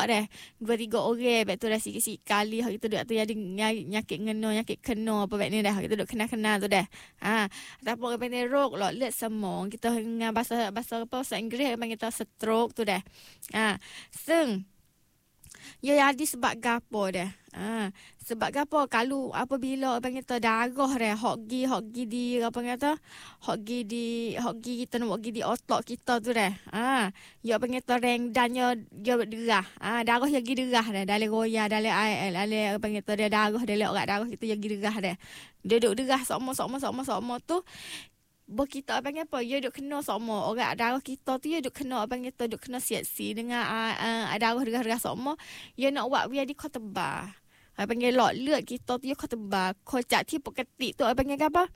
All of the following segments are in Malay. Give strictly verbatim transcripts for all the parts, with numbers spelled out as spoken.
hak dah. Dua tiga orang baik tu dah sikit-sikit kali hak kita duk tu jadi nyakit ngeno nyakit kena apa baik ni dah. Kita duk kenal-kenal tu dah. Ha, ataupun orang panggil rock lot let semong. Kita dengan bahasa bahasa apa bahasa Inggeris orang panggil stroke tu dah. Ha, seng ya jadi sebab gapo dah. Ha, sebab gapo kalau apabila orang panggil darah dah hok gi hok gi di apa kata hok gi di hok gi kita nak gi di otak kita tu dah. Ha, ya panggil reng dan ya ya derah. Ha, darah ya gi derah dah dalam roya dalam air dalam apa panggil dia darah dalam orang darah kita ya gi derah dah. Dia duk derah sokmo-sokmo sokmo-sokmo tu Bo kita panggil apa? Ya duk kena sama. Orang darah kita tu ya duk kena apa panggil tu duk kena siat-si dengan uh, uh, darah derah-derah sama. Ya nak buat biar di kau tebal. Apa panggil lot lut kita tu ya kau tebal. Kau cak ti peketik tu apa panggil apa?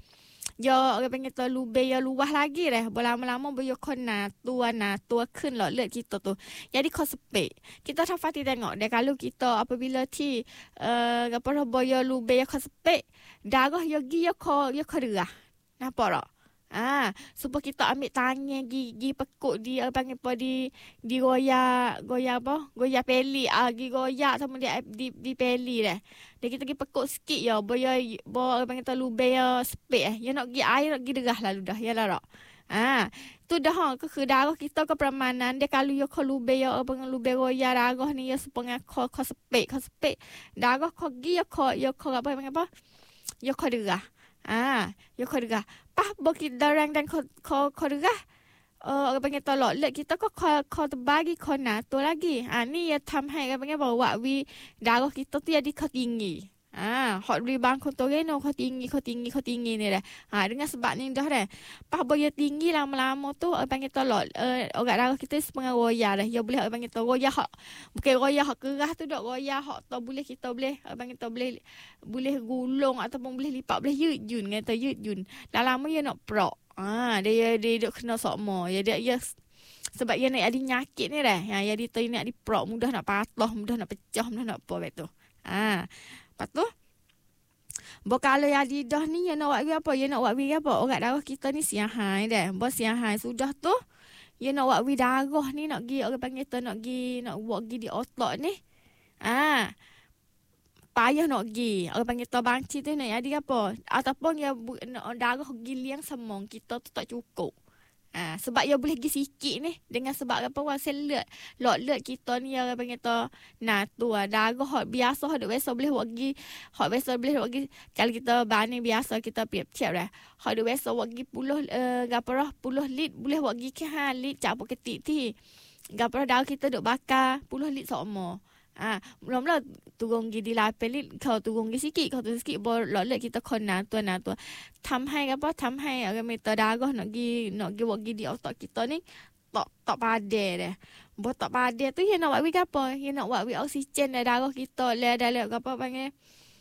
Ya orang panggil tu lubang ya luah lagi dah. Lama-lama bo ya kau na tua na tua kun lot lut kita tu. Jadi kau sepek. Kita dapati tengok dia kalau kita apabila ti uh, apa bo ya lubang ya kau sepek, darah ya gi ya kau ya kau derah. Nampak tak? Ah, supaya kita ambil tangan gigi pekuk di apa panggil apa di di goyak goyak apa goyak peli ah gi goyak sama dia di di peli dah. Dia kita pergi pekuk sikit ya boya bo apa panggil tu lubang ya sepek eh. Ya nak gi air nak gi derah lalu dah ya lah tak. Ah, tu dah ha ke ke darah kita ke peramanan dia kalau ya kau lubang ya apa lubang goyak darah ni ya supaya kau kau sepek kau sepek darah kau gi ya kau ya kau apa panggil apa ya kau derah. Ah, ya kau derah. Pah bagi darang dan kau kau kau derah. Uh, orang panggil tolak let kita kau kau kau terbagi kau nak tu lagi. Ah ni ya tamhai orang panggil bawa wi darah kita tu jadi kau tinggi. Ah, hot rebound kau tu no kau tinggi kau tinggi kau tinggi ni dah. Ah dengan sebab ni dah dah. Pah boya tinggi lama-lama tu orang panggil tolak uh, orang darah kita setengah roya dah. Ya boleh orang panggil tu roya hak. Bukan roya hak kerah tu dak roya hak tu boleh kita boleh orang panggil tu boleh boleh gulung ataupun boleh lipat boleh yut-yun kata yut-yun. Dah lama ya nak prok. Ah dia dia duk kena sokmo. Ya dia ya sebab dia nak ada nyakit ni dah. Ya dia tu nak diprok mudah nak patah, mudah nak pecah, mudah nak apa betul. Ah. Lepas tu bo kalau yang lidah ni yang nak buat apa? Ya nak buat apa? Orang darah kita ni siahai dah. Bo siahai sudah tu ya nak buat darah ni nak gi orang panggil tu nak gi nak buat gi di otak ni. Ah. Payah nak gi. Orang panggil tu banci tu nak jadi apa? Ataupun ya darah giliang semong kita tu tak cukup. Ha, sebab ia boleh pergi sikit ni dengan sebab apa wang selut lot lut kita ni orang panggil tu nah tu darah hot biasa hot biasa boleh buat pergi hot biasa boleh buat pergi kalau kita bani biasa kita tiap-tiap dah hot biasa buat pergi puluh uh, gaparah puluh lit boleh buat pergi ke ha lit cap ketik ti gaparah darah kita duk bakar puluh lit sokmo. Ah, mula-mula turun gi di lapan lit kau turun gi sikit kau turun sikit bo lot lit kita kena tu na tu. Tamhai apa tamhai orang meter darah nak gi nak gi buat gi di otak kita ni tak tak pade dah. Bo tak pade tu dia nak buat wi apa? Dia nak buat wi oksigen dalam darah kita le dalam apa panggil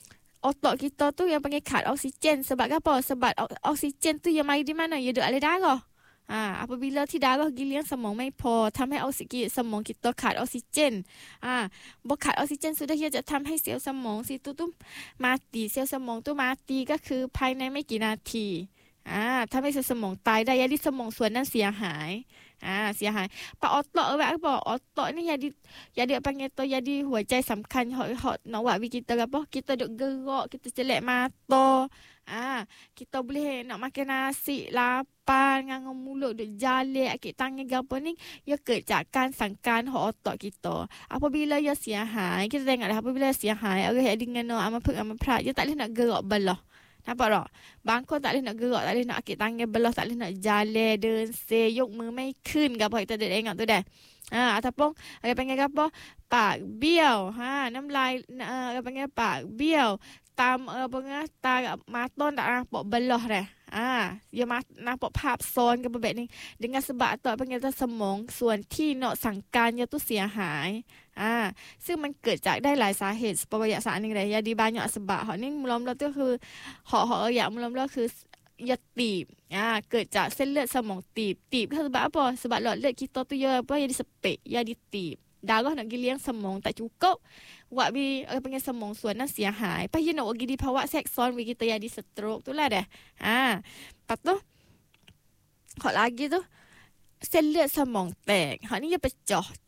otak kita tu yang panggil kad oksigen sebab apa? Sebab oksigen tu yang mai di mana? Ya duk dalam darah. Ha, apabila ti darah giliang semong mai poทำให้ oksigen สมอง kita ขาด oksigen อ่า บ่ขาด oksigen สุดท้ายจะทำให้เซลล์สมองสิตุตุmati เซลล์สมองตุ mati ก็คือภายในไม่กี่นาทีอ่าทำให้เซลล์สมองตายได้ยาดิสมองส่วนนั้นเสียหายอ่าเสียหายปะออตอว่าบ่ออตอนี่ยาดิยาดิapa ngeto yadi หัวใจสำคัญhot hot nak buat kita apa kita duk gerak kita celak mata ah kita boleh nak makan nasi lapar dengan mulut duk jalik akik tangan gapo ni ya เกิดจากการสั่งการของ otak kita apabila ya เสียหาย kita tengok dah apabila เสียหาย orang yang dengan ama pek ama prat dia tak boleh nak gerak belah. Nampak tak? Bangkong tak boleh nak gerak, tak boleh nak akik tangan belah, tak boleh nak jalan, densai, yokมือไม่ขึ้น apa kita dah tengok tu dah. Ha, ataupun orang panggil apa? Pak biau. Ha, น้ำลาย uh, orang panggil pak biau. Tam apa ngah tak mata tak nampak belah dah. Ah, dia nampak ภาพซ้อนกันแบบนี้ dengan sebab tu panggil tu semong ส่วนที่ nak สั่งการya tu เสียหาย อ่า ซึ่งมันเกิดจากได้หลายสาเหตุประวัติศาสตร์นึงเลย ya di banyak sebab ฮะนี่มลๆtu คือฮะฮะอย่างมลๆคือยาตีบ อ่า เกิดจากเส้นเลือดสมองตีบ ตีบคือ sebab apa? sebab หลอดเลือด kita tu ya apa ya disepek, ya ditib. Darah nak pergi liang semong tak cukup. Buat bi orang panggil semong ส่วนนั้นเสียหาย pas dia nak pergi di ภาวะแทรกซ้อน we kita jadi stroke tu lah dah. Ha. Lepas tu hak lagi tu เส้นเลือดสมองแตก hak ni dia pecah.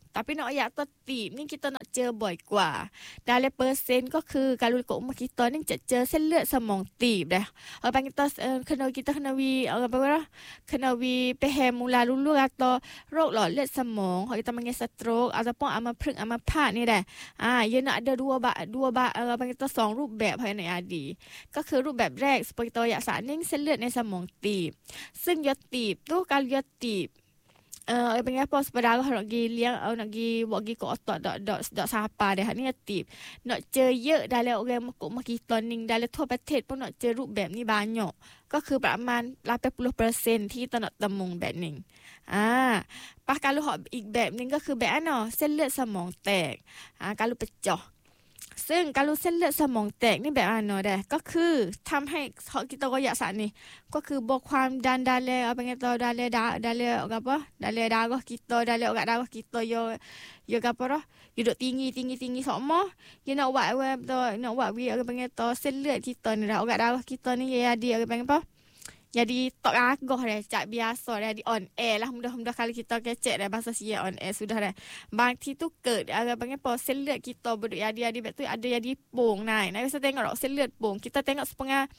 Tapi nak ayat tu tip ni kita nak เจอ บ่อยกว่า dalam persen ก็คือ kalau ikut umur kita ni จะเจอเส้นเลือดสมองตีบdah. Orang panggil kita uh, kena kita kena wi orang apa lah? Kena wi pehem mula dulu atau โรคหลอดเลือดสมอง kita panggil stroke ataupun อัมพฤกษ์อัมพาตนี่แหละ อ่า ia nak ada dua ba dua ba orang panggil kita สอง รูปแบบภายในอดีต ก็คือรูปแบบแรก seperti kita ayat saat ni เส้นเลือดในสมองตีบ ซึ่งยาตีบ tu kalau ยาตีบ เอ่อ uh, panggil apa sebenarnya nak pergi liang uh, nak pergi buat pergi ke otak dok dok dok siapa dah ni tip nak เจอ เยอะ dalam orang makuk mak kita ni dalamทั่วประเทศ pun nak เจอ รูปแบบนี้ banyak ก็คือประมาณ lapan puluh persen ที่ kita nak temung แบบนี้ อ่า pas kalau hak อีกแบบนึงก็คือแบบอันเนาะเส้นเลือดสมองแตก อ่า kalau ปะจ่อ ซึ่งการรู้เส้นเลือดสมองแตกนี่แบบอันเนาะได้ก็คือทำให้เขาkita royak saat ni ก็คือบอกความดัน dalam apa kata dalam dalam apa dalam darah kita dalam orat darah kita yo yo apa dah duduk tinggi tinggi tinggi semua you nak buat apa nak buat we apa kata เส้นเลือด kita ni dah orat darah kita ni ya dia apa apa jadi tak agak dah cak biasa dah di on air lah mudah-mudah kali kita kecek dah bahasa sia on air sudah dah bang ti tu ke ada panggil apa เส้นเลือด kita berduk jadi-jadi betul ada jadi pong naik nah bisa tengok เส้นเลือด pong kita tengok setengah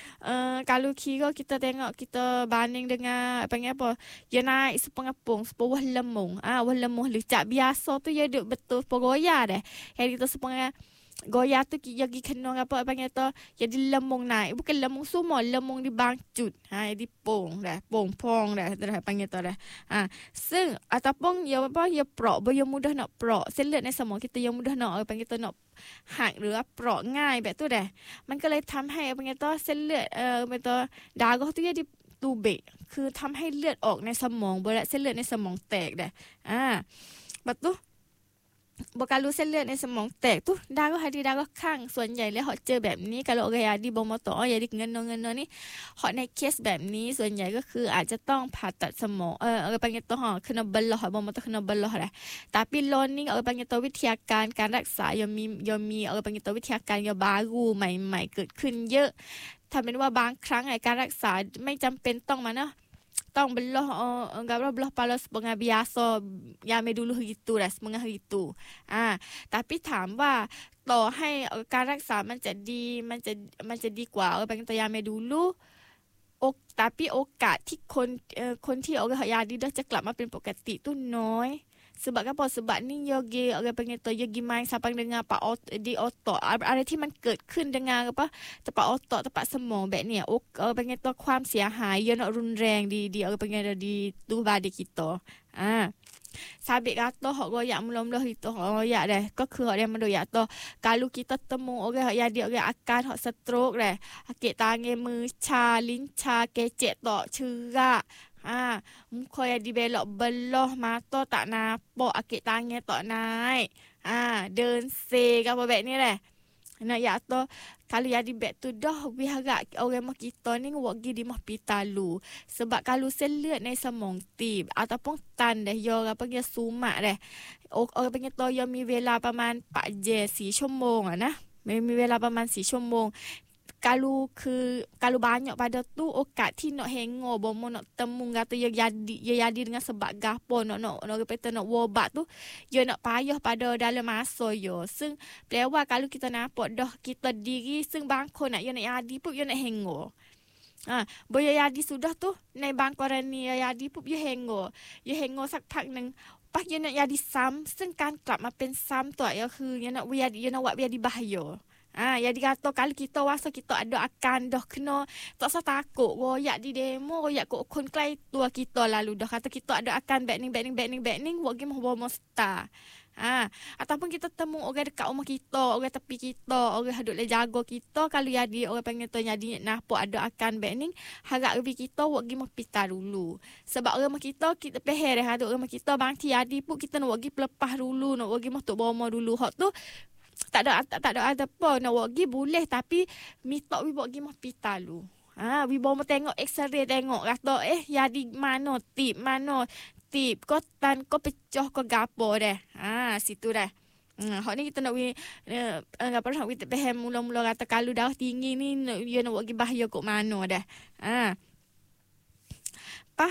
uh, kalau kira kita tengok kita banding dengan panggil apa dia naik setengah pong sepuluh lemung ah wah lemung lu cak biasa tu dia duk betul pegoya dah jadi kita setengah goyah tu jadi kena apa panggil tu jadi lemung naik bukan lemung semua lemung di bangcut ha di pong dah pong-pong dah dah panggil tu dah haซึ่ง ataupun ya apa ya prok yang mudah nak prok เส้นเลือดในสมอง kita yang mudah nak panggil tu nak หักหรือเปราะง่ายแบบตัวเด้มันก็เลยทำให้panggil tu เส้นเลือดเอ่อเป็นตัว darah tu jadi tubik คือทำให้เลือดออกในสมองบ่ละเส้นเลือดในสมองแตกเด้อ่าบัดตุบอกการรู้เส้นเลือดในสมองแตกตุดาก็หาดีดาก็ข้างส่วนใหญ่แล้วเขาเจอแบบนี้kalau orang yang di bawah motor ya di เงินเงินนี่เขาในเคสแบบนี้ส่วนใหญ่ก็คืออาจจะต้องผ่าตัดสมองเอออะไรpanggil tu ha kena belah bawah motor kena belah dah tapi learningอะไรpanggil tu วิทยาการการรักษายังมียังมีอะไรpanggil tu วิทยาการyang baru ใหม่ๆเกิดขึ้นเยอะทำเป็นว่าบางครั้งไอ้การรักษาไม่จำเป็นต้องมานะต้องbelah uh, enggak belah pala setengah biasa yang dulu gitu dah setengah gitu ah tapi ถามว่าต่อให้การรักษามันจะดีมันจะมันจะดีกว่าเอาไปกันตัวยาเมดูลูโอ tapi โอกาสที่คนเอ่อคนที่เอายาดีแล้วจะกลับมาเป็นปกติtuน้อย sebab apa sebab ni yogi orang panggil tu yogi main sampai dengan pak di otakอะไรที่มันเกิดขึ้น dengan apa tempat otak tempat สมองแบบนี้orang panggil tu ความเสียหายเยอะ รุนแรง di di orang panggil di tubuh badan kita ah sabit kata hok royak mula-mula itu hok royak dah ก็คือ hok dia mendoyak tu kalau kita temu orang yang dia orang akan hok stroke dah sakit tangan มือชาลิ้นชา kecek tok cerak ah muka yang dibelok belah mata tak nampak akik tangan tak naik ah เดินเซke apaแบบนี้แหละ nak ya tu kalau jadi beg tu dah we harap orang mak kita ni buat pergi di hospital lu sebab kalau เส้นเลือดในสมองตีบ ataupun ตัน dah ya orang panggil sumak dah orang panggil tu ya มีเวลาประมาณ empat jam สี่ ชั่วโมงอ่ะนะมีเวลาประมาณ สี่ ชั่วโมง kalau คือ kalau banyak pada tu โอกาสที่ nak hengor bomo nak temung kata ya jadi ya jadi dengan sebab gapo nak nak nak kata nak ubat tu ya nak payah pada dalam masa ya ซึ่งแปลว่า kalau kita nampak dah kita diri ซึ่งบางคนน่ะya nak jadi pun ya nak hengorอ่าบ่ya jadi sudah tu ในบางกรณี ya jadi ปุ๊บ ya hengor ya hengor สักพักนึงปัก ya nak jadi ซ้ำ ซึ่งการกลับมาเป็นซ้ำตัวก็คือ ya nak ya ya nak buat jadi bahaya Ah, ya dikata kalau kita rasa kita ada akan dah kena tak usah takut royak di demo royak kok kon klai tua kita lalu dah kata kita ada akan backning backning backning backning buat game bawa monster. Ah, ataupun kita temu orang dekat rumah kita, orang tepi kita, orang hadut le jaga kita kalau jadi orang panggil tu jadi nampak ada akan backning harap lebih kita buat game hospital dulu. Sebab orang kita kita peher hadut orang kita bang ti jadi pun kita nak buat game pelepah dulu, nak buat game untuk bawa dulu. Hak tu tak ada tak, tak ada ada apa nak buat pergi boleh tapi minta we buat pergi hospital lu. Ha, we bawa tengok x-ray tengok kata eh jadi mana tip mana tip kau tan kau pecah kau gapo dah. Ha, situ dah. Hmm, hak ni kita nak we uh, apa nak we faham mula-mula kata kalau darah tinggi ni you nak buat pergi bahaya kok mana dah. Ha. Pah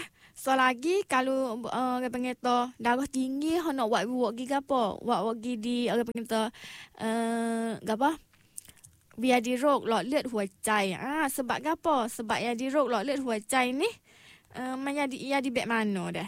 So lagi kalau uh, orang panggil tu darah tinggi hok nak buat buat gi gapo? Buat buat gi di orang panggil tu uh, gapo? វា di โรคหลอดเลือดหัวใจอ่า sebab gapo? Sebab yang di โรคหลอดเลือดหัวใจni uh, มัน jadi jadi baik mana dah.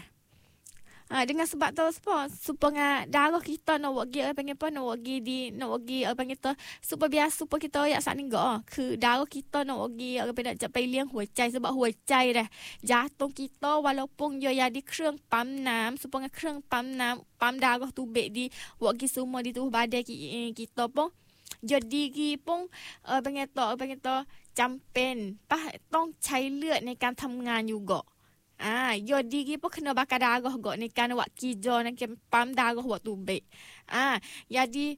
Ah, dengan sebab tu apa? Supaya darah kita nak buat gi apa panggil apa? Nak buat gi di nak buat gi apa panggil tu supaya biasa supaya kita yak sat ni gak. Ke darah kita nak buat gi apa nak capai liang หัวใจ sebab หัวใจ dah. Jantung kita walaupun dia jadi เครื่องปั๊มน้ำ supaya เครื่องปั๊มน้ำ ปั๊ม darah tu baik di buat gi semua di tubuh badan kita pun jadi gi pun apa panggil tu apa panggil tu จำเป็นป่ะต้องใช้เลือดในการทำงานอยู่กะ Ah, yo digi pun kena bakar darah gak ni kan wak kijo nak pam darah waktu baik. Ah, jadi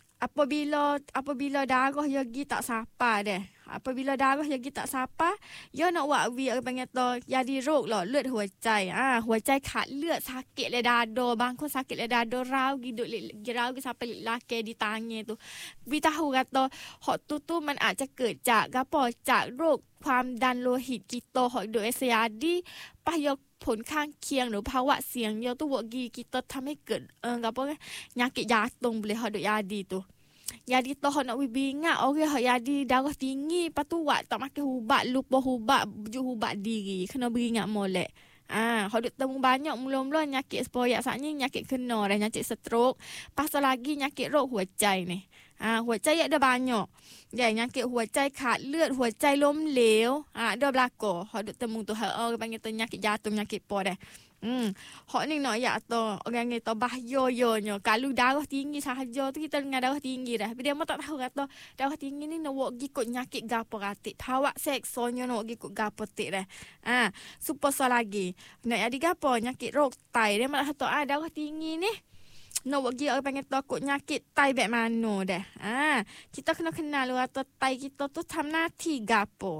apabila apabila darah yo gi tak sapa deh. Apabila darah yo gi tak sapa, yo nak wak wi apa panggil tu jadi โรคหลอดเลือดหัวใจ Ah, หัวใจขาดเลือด sakit le dada, bangคน sakit le dada rau gi duk le rau gi sampai laki di tangan tu. Vi tahu kata hok tu tu man อาจจะเกิดจากgapo จากโรคความดันโลหิตกิโตหอยโดยเสียดีปะยกผลข้างเคียงหรือภาวะเสี่ยงเยอะตัวกีกิโตทำให้เกิดเออกับพวกยากิยาตรงเลยหอยโดยยาดีตัวยาดีตัวหอยนักวิบิงอ่ะโอเคหอยยาดีดาวtinggiปะตัววัดต่อมาเกี่ยวhubat lupa hubat ju hubat diri kena beringat molek Ah, hok temu banyak mula-mula nyakit sepoyak saknya nyakit kena dah nyakit stroke. Pasal lagi nyakit โรค หัวใจนี่ Ah, หัวใจ ada banyak. Dia nyakit หัวใจ ขาดเลือด หัวใจ ล้มเหลว Ah, ada berlaku. Hok temu tu hak orang panggil tu nyakit jantung nyakit po dah. Hmm, hok ni nak ya tu orang kata bahaya yo kalau darah tinggi sahaja tu kita dengan darah tinggi dah. Tapi dia mau tak tahu kata darah tinggi ni nak buat gikut nyakit gapo ratik. Pawak seksonyo nak gikut gapo tik dah. Ah, super so lagi. Nak jadi gapo nyakit โรค ไต dia mau tak tahu ah darah tinggi ni nak buat gikut orang panggil takut nyakit ไต baik mana dah. Ah, kita kena kenal kata ไต kita tu ทำหน้าที่ gapo.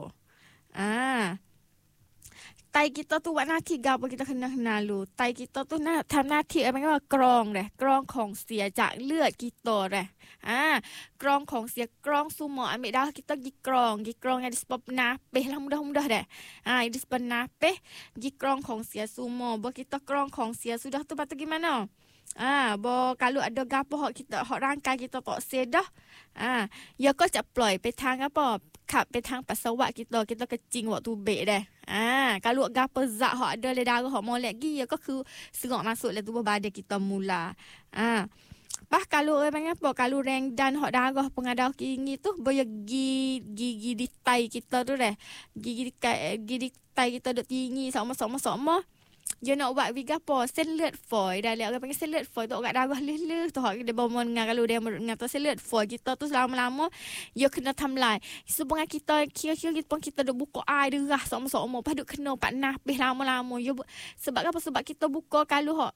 Ah, ไต kita tu buat หน้าที่ gapo kita kena kenal lu. ไต kita tu nak ทำหน้าที่apa panggil กรองเด้กรองของเสียจากเลือด kita เด้อ่ากรองของเสียกรอง semua ambil darah kita pergi กรอง pergi กรองyang disebab penapis lah mudah-mudah dah. Ah, yang disebab penapis pergi กรอง ของเสีย semua. Bo kita กรอง ของเสีย sudah tu patut gimana? Ah, bo kalau ada gapo hok kita hok rangkai kita tak sedah. Ah, ya koจะปล่อยไปทางapa? ขับไปทางปัสสาวะ kita kita kecing waktu baik dah. Ah, kalau gapo zat hok ada le darah hok molek gi ya ก็คือserok masuk le tubuh badan kita mula. Ah, bah kalau orang panggil apa? Kalau rank dan hok darah pengadau tinggi tu boleh gi gigi di ไต kita tu dah. Gigi di gigi di ไต kita duk tinggi sama-sama-sama. Dia nak buat vi gapo? เส้นเลือดฝอย dah le orang panggil เส้นเลือดฝอย tu kat darah leh-leh tu hok dia bawa dengar kalau dia ngata เส้นเลือดฝอย kita tu lama-lama dia kena tamlai. Sebab kita kira-kira kita pun kita duk buka air derah sama-sama pas duk kena pak napis lama-lama. Yo sebab apa? Sebab kita buka kalau hok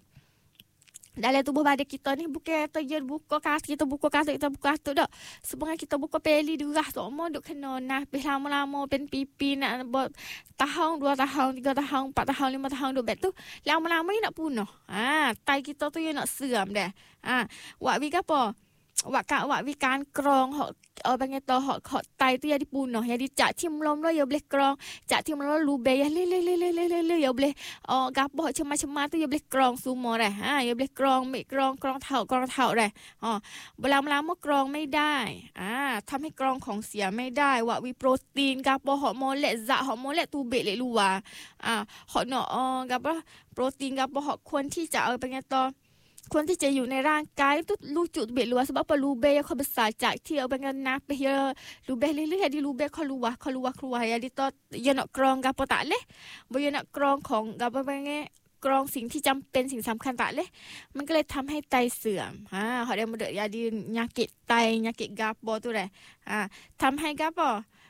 dalam tubuh badan kita ni bukan kata dia buka kasut kita buka kasut kita buka kasut dak. Sebenarnya kita buka peli derah semua duk kena napis lama-lama pen pipi nak buat tahun, dua tahun, tiga tahun, empat tahun, lima tahun duk bet tu lama-lama ni nak punah. Ha, ไต kita tu dia nak seram dah. Ha, buat vi gapo? Buat kat buat vi kan krong hok orang panggil tu hok hok ไต tu jadi punah. Jadi cak tim lom lo ya boleh krong, cak tim lo lubeh ya le le le le le le ya boleh oh gapo hok cema-cema tu ya boleh krong semua dah. Ha, ya boleh krong, mik krong, krong thau, krong thau dah. Ha, ลำๆ krong ไม่ได้อ่าทำให้กรองของเสียไม่ได้ว่าวิโปรตีนกับฮอร์โมนและซะฮอร์โมนและตูเบะเลยรู้ว่าอ่าฮอร์เนาะกับโปรตีนกับฮอร์ควรที่จะเอาไปไงต่อควรที่จะอยู่ในร่างกายtu lucu tu luar sebab apa lubang yang kau besar cak ti au dengan napis ya lubang leleh jadi lubang kau luar kau luar keluar ya di to ya nak krong gapo tak leh bo ya nak krong ของgapo panggil กรองสิ่งที่จำเป็นสิ่งสำคัญตะเลยมันก็เลยทำให้ไตเสื่อมอ่าเขาได้มาเดya di nyakit ไต nyakit gapo tu dahอ่าทำให้ gapo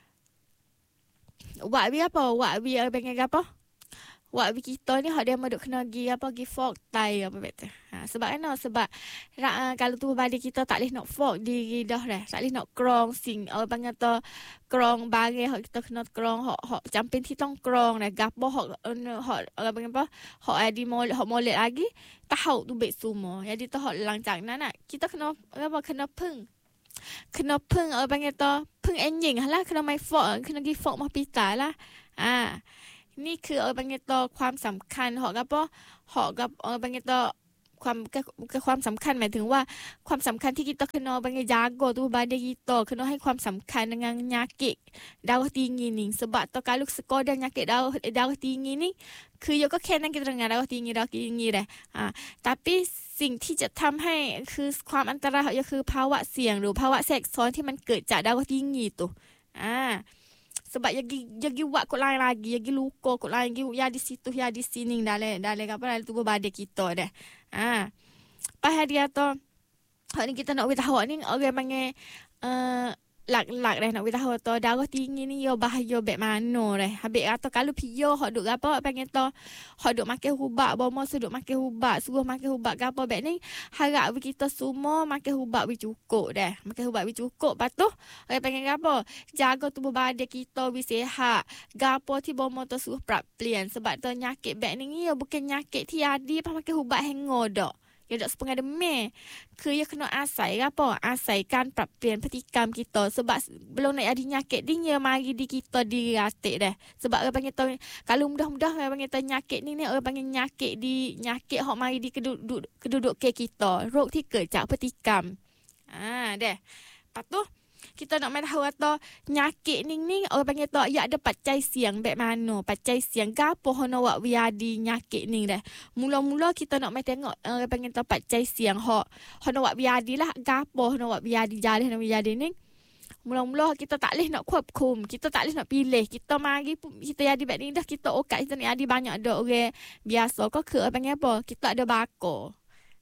วะวิapa วะวิ panggil gapo Wak kita ni hak dia maduk kena gi apa gi fork ไต apa betul. Ha, sebab kan sebab uh, kalau tubuh badan kita tak boleh nak fork diri dah dah. Tak boleh nak krong sing orang panggil tu krong barang hak kita kena krong hak hak campinที่ต้องกรองdah gapo hak hak orang panggil apa hak di molek hak molek lagi tahu tu baik semua. Jadi tu hak หลังจากนั้นน่ะ kita kena apa kena พึ่ง kena พึ่ง orang panggil tu พึ่ง enjing lah kena mai fork kena gi fork mah pita lah. Ha นี่คือorang panggil tu ความสำคัญหอกกับปะหอกกับorang panggil tu ความความสำคัญหมายถึงว่าความสำคัญที่kita kena panggil jaga tubuh badan kita, kena ให้ความสำคัญ dengan penyakit darah tinggi ni. Sebab tu kalau sekadar penyakit darah, darah tinggi ni คือโยก็แค่นั้นkita dengar darah tinggi darah tinggi เด้อ่า tapi สิ่งที่จะทำให้คือความอันตรายก็คือภาวะเสี่ยงหรือภาวะแทรกซ้อนที่มันเกิดจาก darah tinggi tu. อ่า sebab yagi yagi buat kot lain lagi, yagi luka kot lain, yagi ya di situ ya di sini dalam dalam apa dalam tubuh badan kita dah. Ha. Pas dia tu hak ni kita nak beritahu ni orang panggil uh, lak-lak dah nak beritahu tu darah tinggi ni yo bahaya bek mana dah. Habis kata kalau pio hak duk apa panggil tu hak duk makan ubat, bomo suduk makan ubat, suruh makan ubat gapo bek ni harap kita semua makan ubat bi cukup dah. Makan ubat bi cukup patuh orang panggil gapo jaga tubuh badan kita bi sihat. Gapo ti bomo tu suruh prak plan sebab tu penyakit bek ni yo bukan penyakit tiadi pas makan ubat hengo dak. Ya tak sepengah demi. Ke ya kena asai apa? Asai kan prak plian pertikam kita. Sebab belum nak ada nyakit dia mari di kita di ratik dah. Sebab orang panggil tahu kalau mudah-mudah orang panggil tahu nyakit ni ni orang panggil nyakit di nyakit hok mari di keduduk keduduk ke kita. Rok ti kecak pertikam. Ah, dah. Lepas tu kita nak main tahu atau nyakit ni ni orang panggil tu ya ada pacai siang bek mana pacai siang gapo hono wak wiadi nyakit ni dah mula-mula kita nak main tengok orang panggil tu pacai siang hok hono wak wiadi lah gapo hono wak wiadi jalih hono wiadi ni mula-mula kita tak leh nak kuapkum kita tak leh nak pilih kita mari kita jadi bek ni dah kita okat kita nak jadi banyak dak orang biasa kau ke orang panggil apa kita ada bako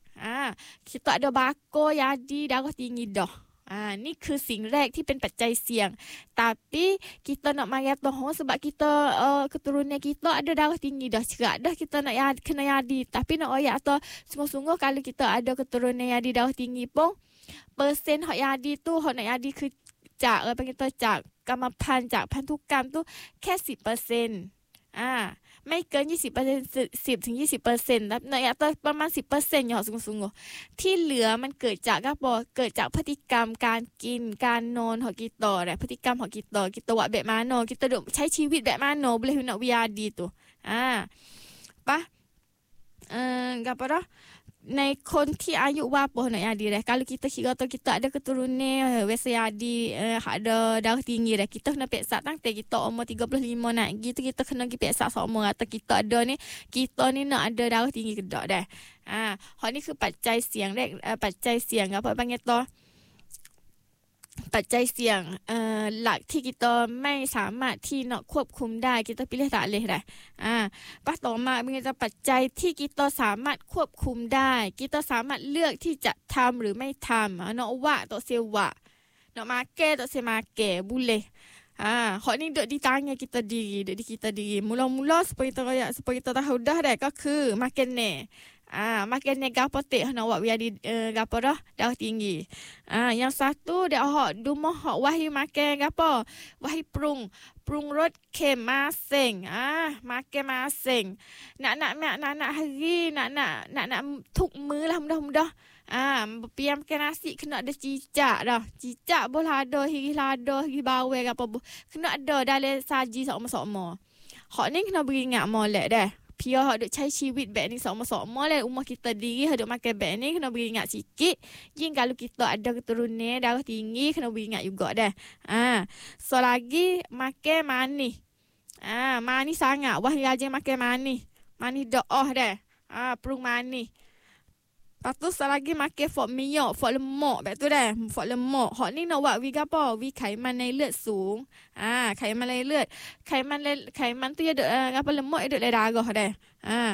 ah kita ada bako jadi darah tinggi dah. Ah, ni คือสิ่งแรกที่เป็นปัจจัยเสี่ยง tapi kita nak mari tahu sebab kita uh, keturunan kita ada darah tinggi dah cerak dah kita nak ya, kena yadi tapi nak oyak atau sungguh-sungguh kalau kita ada keturunan yadi darah tinggi pun persen hak yadi tu hak nak yadiคือจากเออเป็นตัวจากกรรมพันธุ์จากพันธุกรรมtu แค่ สิบเปอร์เซ็นต์ อ่าไม่เกิน ยี่สิบเปอร์เซ็นต์ สิบถึงยี่สิบเปอร์เซ็นต์ แล้วเนี่ยตัวประมาณ สิบเปอร์เซ็นต์ อย่างสงสงที่เหลือมันเกิดจากก็บอกเกิดจากพฤติกรรมการกินการนอนของกิโตแหละพฤติกรรมของกิโตกิโตวะแบบมาโนกิโตใช้ชีวิตแบบมาโนboleh nak biar di tu ah pa eh gapo dah ในคนที่อายุว่าpun nak jadi dah kalau kita kira tu kita ada keturunan biasa jadi eh, ada darah tinggi dah kita kena periksa tangte kita umur tiga puluh lima nak gitu kita kena pergi periksa semua atau kita ada ni kita ni nak ada darah tinggi ke tak dah ah hal niคือปัจจัยเสี่ยงแรกปัจจัยเสี่ยงapa panggil tu ปัจจัยเสี่ยงเอ่อหลักที่กิตไม่สามารถที่เนาะควบคุมได้กิตพิเลตาเลยได้อ่าปัจต่อมามีจะปัจจัยที่กิตสามารถควบคุมได้กิตสามารถเลือกที่จะทำหรือไม่ทำเนาะว่าตัวเซวะเนาะมาแก้ตัวเซมาแก้บุเลอ่าข้อนี้เดdi tangan kita diri dak di kita diri mula-mula supaya kita supaya kita tahu dah dahก็คือ makan ni Ah, makan ni gapo tek nak buat biar di uh, gapo dah darah tinggi. Ah, yang satu dak hak dumah hak wahi makan gapo? Wahi prung, prung rot kem masing. Ah, makan masing. Nak nak nak nak nak hari, nak nak nak nak tukมือlah mudah-mudah. Ah, piam makan nasi kena ada cicak dah. Cicak boleh ada hiri lada, hiri bawang gapo. Kena ada dalam saji sama-sama. Hak ni kena beringat molek dah. Pia hak duk ใช้ชีวิตแบบนี้sama-sama lah umur kita diri hak duk makanแบบนี้ kena beringat sikit. Jing kalau kita ada keturunan darah tinggi kena beringat juga dah. Ah, so lagi makan manis. Ah, manis sangat. Wah rajin makan manis. Manis doah dah. Ah, perung manis. Lepas tu selagi makan fok minyak, fok lemak, betul dah. Fok lemak. Hak ni nak buat wi apa? Wi ไขมันในเลือดสูง Ah, ไขมันในเลือด ไขมันไขมันtu ada uh, apa lemak ada dalam darah dah. Ah.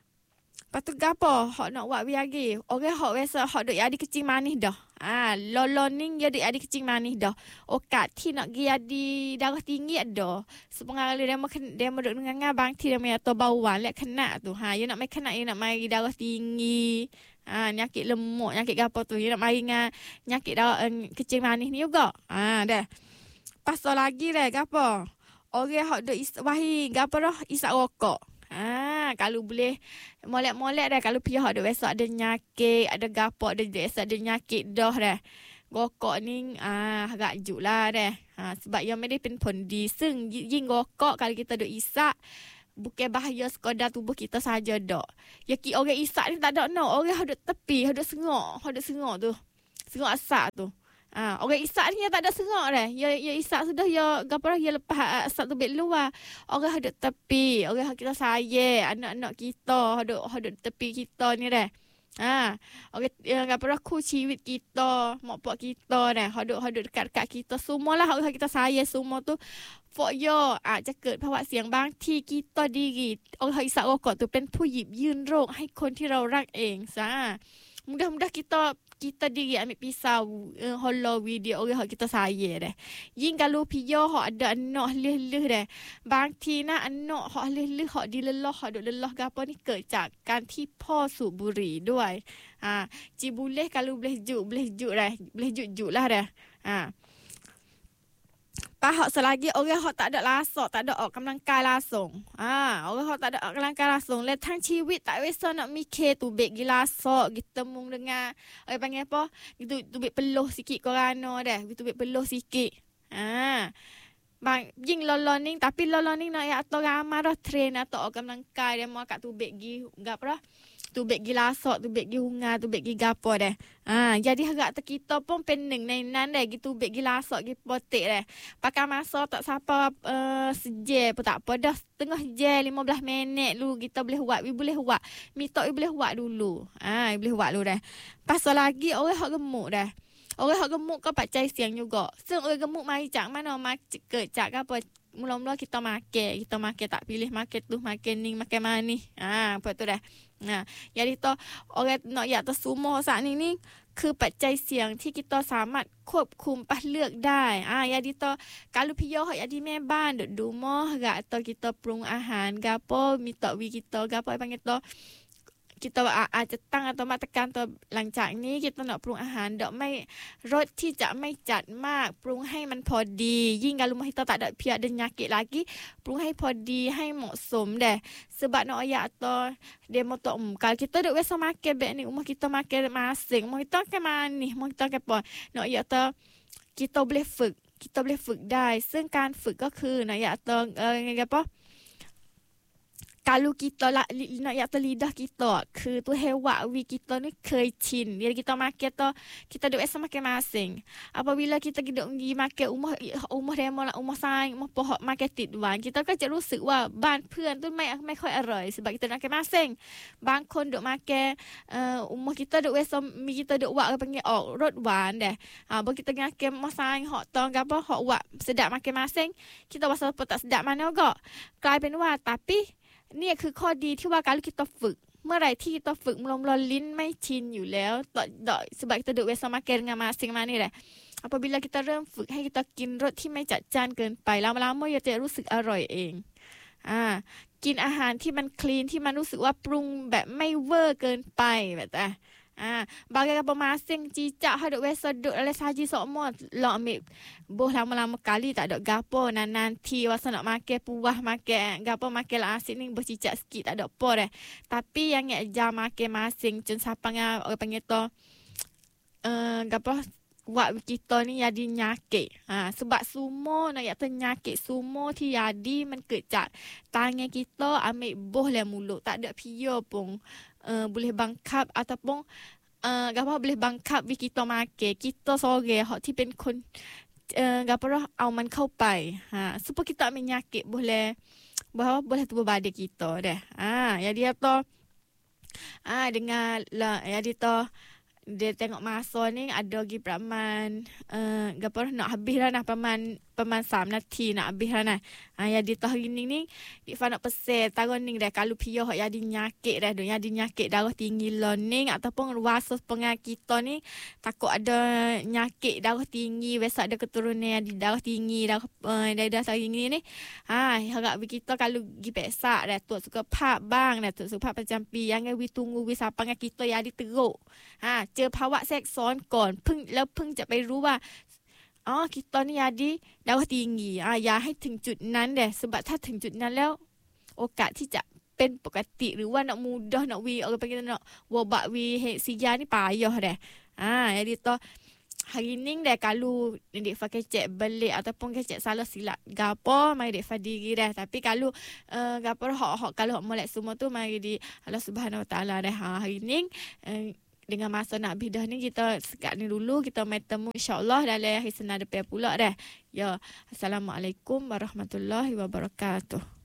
Lepas tu gapo? Hak nak buat wi lagi. Orang hak biasa hak duk jadi kecing manis dah. Ah, lolo ni dia duk jadi kecing manis dah. Okat ti nak gi jadi darah tinggi ada. Sepengah kali dia makan dia duk dengan bang ti dia mai atau bawang lek kena tu. Ha, dia nak mai kena dia nak mai darah tinggi. Ah, nyakit lemuk, nyakit gapo tu. Dia nak mari dengan nyakit darah uh, kecing manis ni juga. Ah, dah. Pasal lagi dah gapo? Orang hak duk wahi gapo dah isap rokok. Ah, kalau boleh molek-molek dah kalau pihak hak duk biasa ada nyakit, ada gapo, ada biasa ada nyakit dah dah. Rokok ni ah agak juk lah dah. Ha, sebab yang dia เป็นผลดีซึ่งยิ่งรอกkalau kita duk isap bukan bahaya sekadar tubuh kita saja dak. Ya ki orang isak ni tak ada no. Orang hadut tepi, hadut sengok, hadut sengok tu. Sengok asak tu. Ah, ha, orang isak ni tak ada sengok dah. Ya ya isak sudah ya gapo ya lepas asak tu bek luar. Orang hadut tepi, orang kita sayang anak-anak kita, hadut hadut tepi kita ni dah. Ha, orang yang gapo ku ciwit kita, mak pak kita dah, hadut hadut dekat-dekat kita semualah orang kita sayang semua tu. Fok yo, ah jaket เพราะว่าเสียงบางทีกีตอดีกีorang isak rokok tu เป็นผู้หยิบยื่นโรคให้คนที่เรารักเองซะ mudah-mudah kita kita diri ambil pisau uh, hollow video orang kita sayang dah. Yin kalau piyo hak ada anak leh-leh dah. บางทีนะ anak hak leh-leh hak dilelah hak duk lelah gapo ni เกิดจากการที่พ่อสูบบุหรี่ด้วย ha ji boleh kalau boleh juk boleh juk dah boleh juk-juk lah dah. ha Pahak selagi orang hak tak ada lasak, tak adaออกกำลังกาย langsung. Ah, orang hak tak ada ออกกำลังกาย langsung. และทั้งชีวิตtak biasa nak mikir tu beg gi lasak, gi temung dengan orang panggil apa? Gitu tu beg peluh sikit corona dah. Gitu beg peluh sikit. Ah. Bang, jing loloning tapi loloning nak ya atau ramai dah train atau ออกกำลังกาย dia mau kat tu beg gi gap dah. Tu beg gi lasak, tu beg gi hunga, tu beg gi gapo dah. Ah, jadi harap kita pun pening nainan dah gitu beg gi lasak gi potek dah. Pakai masa tak siapa uh, sejam pun tak apa dah setengah jam lima belas minit lu kita boleh buat, we boleh buat. Minta we boleh buat dulu. Ah, boleh buat dulu dah. Pasal lagi orang hak gemuk dah. Orang hak gemuk kau pak cai siang juga. Seng orang gemuk mai cak mana mak ke cak apa mula-mula kita makan, kita makan tak pilih makan tu, makan ni, makan manis. Ah, apa tu dah. Nah, jadi tu orang nak ya tu semua saat ni ni คือปัจจัยเสี่ยงที่kita samarat ควบคุมปะเลือกได้ ah jadi tu kalau piyo hak jadi แม่บ้าน duk rumah gak atau kita prung อาหาร gapo minta wi kita gapo panggil tu kitaอาจจะตั้งอัตมาตการตัวหลังจากนี้ kita nak ปรุงอาหารดอกไม่รสที่จะไม่จัดมากปรุงให้มันพอดียิ่ง kalau kita tak ada pihak dan nyakit lagi ปรุงให้พอดีให้เหมาะสม deh sebab nak ayat atau dia mau tak um, kalau kita duk biasa makan beg ni rumah kita makan masing rumah kita makan manis rumah kita makan apa nak ayat atau kita boleh ฝึก kita boleh ฝึกได้ ซึ่งการฝึกก็คือnak ayat atau uh, apa kalau kita lah, nak yakta lidah kita, ke tu hewan wi kita ni kecin. Jadi kita makan tu, kita duk biasa makan masing. Apabila kita duk pergi makan umah umah demo lah, umah sayang, umah pohon makan tidwan, kita kan jadi รู้สึกว่า บ้านเพื่อนtu ไม่ไม่ค่อยอร่อย sebab kita nak makan masing. บางคน duk makan uh, umah kita duk biasa mi kita duk buat panggil ออกรสหวาน deh. Ha, bila kita makan umah sayang hak tong gapo hak buat sedap makan masing, kita rasa apa tak sedap mana juga. กลายเป็นว่า tapiนี่คือข้อดีที่ว่าการที่เราฝึกเมื่อไหร่ที่เราฝึกลมลลิ้นไม่ชินอยู่แล้วต่อดอกsebab kita duk biasa makan dengan masingมานี่แหละ apabila kita เริ่มฝึกให้ kita กินรสที่ไม่จัดจ้านเกินไปแล้วลำๆจะรู้สึกอร่อยเองอ่ากินอาหารที่มันคลีนที่มันรู้สึกว่าปรุงแบบไม่เวอร์เกินไปแบบแต่Ah, bagi apa masing cicak haduk biasa duk dalam saji semua lak ambil boh lama-lama kali tak ada gapo nan nanti wasa nak makan puas makan gapo makan lah asyik ni boh cicak sikit tak ada apa dah. Tapi yang jam makan masing cun sapang orang panggil tu uh, gapo buat kita ni jadi nyakit. Ha, sebab semua nak kata nyakit semuaที่ jadi มันเกิดจาก tangan kita ambil boh dalam mulut tak ada piyo pun uh, boleh bangkap ataupun uh, gapo boleh bangkap vi kita makan kita sore hak ที่เป็นคน uh, gapo dah เอามันเข้าไป ha supaya kita ambil nyakit boleh bahawa boleh tubuh badan kita dah. Ha jadi atau ah dengan lah jadi tu dia tengok masa ni ada lagi praman uh, gapo nak habis dah nah praman praman satu nati nak habis dah nah. Ha ya di tahun ini ni di fa nak pesel tahun ni dah kalau piyo hak jadi nyakit dah dah jadi nyakit darah tinggi learning ataupun ruasa pengal kita ni takut ada nyakit darah tinggi biasa ada keturunan di darah tinggi darah uh, darah tinggi ni. Ha harap kita kalau pergi peksa dah tu suka pak bang dah tu suka pak macam pi yang we tunggu we sapang kita jadi teruk. Ha เจอภาวะแทรกซ้อนก่อนเพิ่งแล้วเพิ่งจะไปรู้ว่าอ๋อคิดตอนนี้ยาดีดาวตีงีอ่ะอย่าให้ถึงจุดนั้นเด้sebab ถ้าถึงจุดนั้นแล้วโอกาสที่จะเป็นปกติหรือว่า nak mudah nak we orang panggil nak wabak we he siya ni payah dah. Ah jadi tu hari ni dah kalau dik fa kecek belik ataupun kecek salah silap gapo mari dik fa diri dah. Tapi kalau uh, gapo hak hak kalau hak molek semua tu mari di Allah Subhanahu Wa Taala dah. Ha, hari ni uh, dengan masa nak bidah ni kita sekat ni dulu, kita mai temu insya-Allah dalam hari Senin depan pula dah. Ya, assalamualaikum warahmatullahi wabarakatuh.